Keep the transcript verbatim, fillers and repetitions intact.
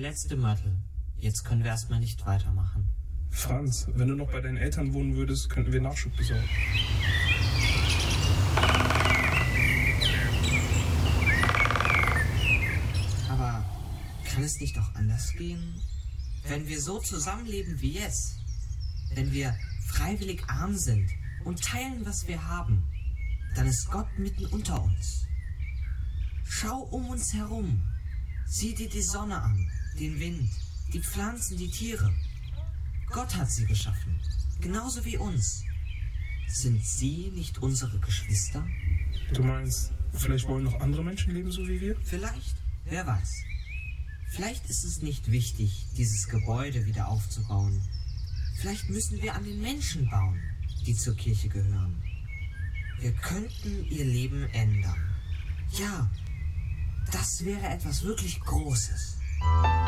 letzte Mörtel. Jetzt können wir erstmal nicht weitermachen. Franz, wenn du noch bei deinen Eltern wohnen würdest, könnten wir Nachschub besorgen. Aber kann es nicht auch anders gehen? Wenn wir so zusammenleben wie jetzt, wenn wir freiwillig arm sind und teilen, was wir haben, dann ist Gott mitten unter uns. Schau um uns herum. Sieh dir die Sonne an, den Wind, die Pflanzen, die Tiere. Gott hat sie geschaffen, genauso wie uns. Sind sie nicht unsere Geschwister? Du meinst, vielleicht wollen noch andere Menschen leben, so wie wir? Vielleicht, wer weiß. Vielleicht ist es nicht wichtig, dieses Gebäude wieder aufzubauen. Vielleicht müssen wir an den Menschen bauen, die zur Kirche gehören. Wir könnten ihr Leben ändern. Ja, das wäre etwas wirklich Großes.